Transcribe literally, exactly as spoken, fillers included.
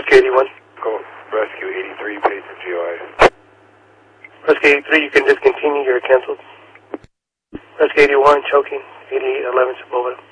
Rescue eighty-one. Go Rescue eighty-three, patient G O I. Rescue eighty-three, you can discontinue, you're canceled. Rescue eighty-one, choking, eighty-eight eleven Sepulveda.